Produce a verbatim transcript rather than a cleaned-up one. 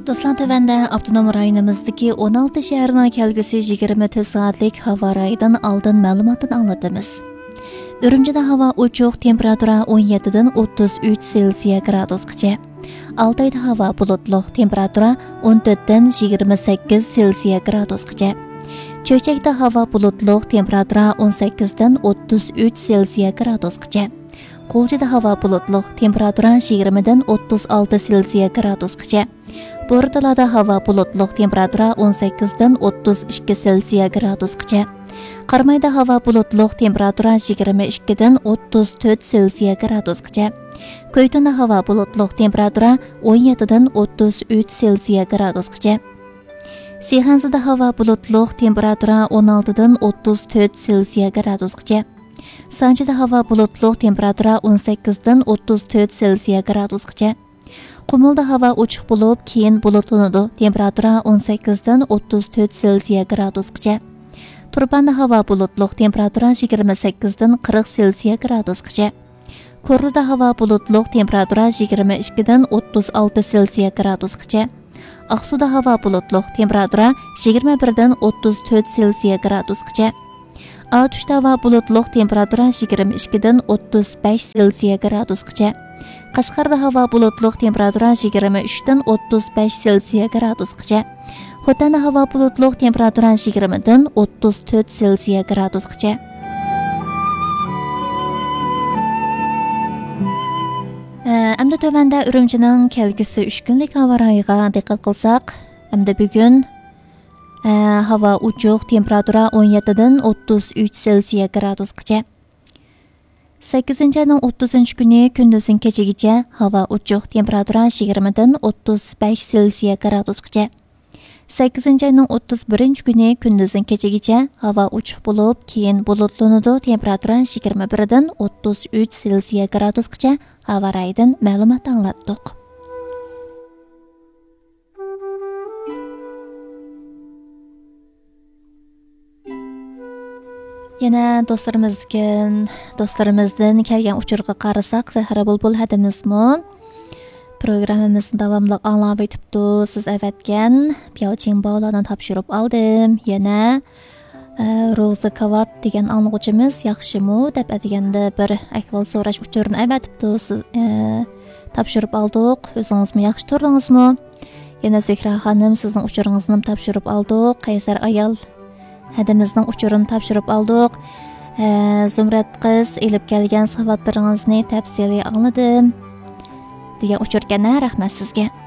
Dostlar, tövəndə avtonom rayonimizdagi o'n olti shaharning kelgusi yigirma to'rt soatlik havo rayidan oldin ma'lumotni anglatamiz. Urumchida havo ochiq, temperatura o'n yetti dan o'ttiz uch Selsiya gradusgacha. Altayda havo bulutli, temperatura o'n to'rt dan yigirma sakkiz Selsiya gradusgacha. Cho'chakda havo bulutli, temperatura o'n sakkiz dan o'ttiz uch Selsiya gradusgacha. Qo'ljida havo bulutli, temperatura yigirma dan o'ttiz olti Selsiya gradusgacha. Bo'rtalada havo bulutli, temperatura o'n sakkiz dan o'ttiz ikki Selsiya gradusgacha. Qarmayda havo bulutli, temperatura yigirma ikki dan o'ttiz to'rt Selsiya gradusgacha. Ko'ytonda havo bulutli, temperatura o'n yetti dan o'ttiz uch Selsiya gradusgacha. Shihanzida havo bulutli, temperatura o'n olti dan o'ttiz to'rt Selsiya gradusgacha. Sanchida havo bulutli, temperatura o'n sakkiz dan o'ttiz to'rt Selsiya gradusgacha. Qumulda havo ochiq bo'lib, keyin bulutlanadi. Temperatura o'n sakkiz dan o'ttiz to'rt Selsiya gradusgacha. Turpanda havo bulutli, temperatura yigirma sakkiz dan qirq Selsiya gradusgacha. Ko'rlida havo bulutli, temperatura yigirma ikki dan o'ttiz olti Selsiya gradusgacha. Aqsuda havo bulutli, temperatura yigirma bir dan o'ttiz to'rt Selsiya gradusgacha. Atushda havo bulutli, temperatura yigirma ikki dan o'ttiz besh Selsiya gradusgacha. Qashqarda havo bulutli, temperatura yigirma uch dan o'ttiz besh Selsiya gradusgacha. Xotanda havo bulutli, temperatura yigirma dan o'ttiz to'rt Selsiya gradusgacha. Endi tövəndə Urumchining kelgusi uch kunlik havo rayiga diqqat qilsak, endi bugun havo ochiq, temperatura o'n yetti dan o'ttiz uch Selsiya gradusgacha. sakkizinchi ayning o'ttizinchi kuni kunduzning kechagacha havo ochiq, temperatura yigirma dan o'ttiz besh Selsiya gradusgacha. sakkizinchi ayning o'ttiz birinchi kuni kunduzning kechagacha havo ochiq bo'lib, keyin bulutlanadi. Temperatura yigirma bir dan o'ttiz uch Selsiya gradusgacha havo rayidan ma'lumot anglatdik. Yana do'stlarimizdan do'stlarimizdan kelgan uchurga qarasak, Zahra Bulbul hadimizmi? Programmamizni davomli anglab o'tibdi. Siz avatgan Pyalching bog'larni topshirib oldim. Yana Roza Kavab degan anglag'uchimiz yaxshimi deb atiganda bir ahvol so'rash uchurini avatibdi. Siz topshirib oldik. O'zingizmi yaxshi turdingizmi? Yana Zehra xonim, sizning uchuringizni topshirib oldik. Qaysar ayol hadimizning uchurini topshirib oldik. Zumrat qiz elib kelgan savodlaringizni tafsiliy angladim degan uchurga rahmat sizga.